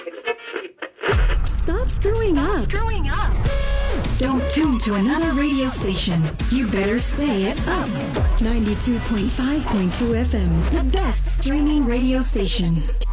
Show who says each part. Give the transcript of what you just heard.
Speaker 1: Stop screwing up. Don't tune to another radio station. You better stay at Up. 92.5.2 FM, the best streaming radio station.